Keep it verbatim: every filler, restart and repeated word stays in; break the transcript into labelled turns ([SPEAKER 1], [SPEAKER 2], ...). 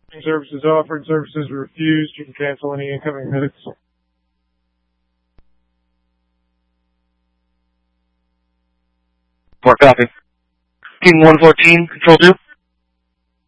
[SPEAKER 1] Services offered. Services refused. You can cancel any incoming minutes.
[SPEAKER 2] Four copy. King one fourteen, control two.